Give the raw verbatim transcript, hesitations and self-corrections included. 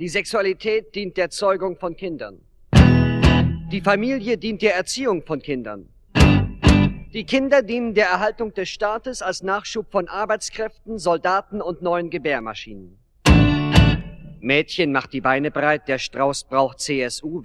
Die Sexualität dient der Zeugung von Kindern. Die Familie dient der Erziehung von Kindern. Die Kinder dienen der Erhaltung des Staates als Nachschub von Arbeitskräften, Soldaten und neuen Gebärmaschinen. Mädchen macht die Beine breit, der Strauß braucht C S U.